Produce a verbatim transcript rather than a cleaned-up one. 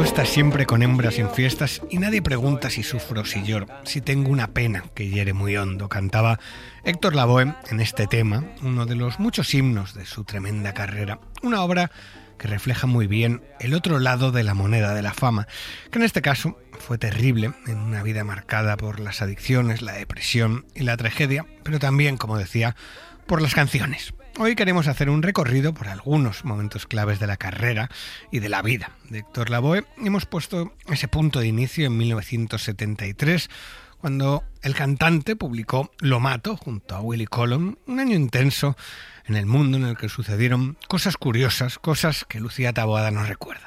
estás siempre con hembras en fiestas y nadie pregunta si sufro, si lloro, si tengo una pena que hiere muy hondo, cantaba Héctor Lavoe en este tema, uno de los muchos himnos de su tremenda carrera, una obra que refleja muy bien el otro lado de la moneda de la fama, que en este caso fue terrible en una vida marcada por las adicciones, la depresión y la tragedia, pero también, como decía, por las canciones. Hoy queremos hacer un recorrido por algunos momentos claves de la carrera y de la vida de Héctor Lavoe. Hemos puesto ese punto de inicio en mil novecientos setenta y tres, cuando el cantante publicó Lo mato junto a Willie Colón, un año intenso en el mundo en el que sucedieron cosas curiosas, cosas que Lucía Taboada nos recuerda.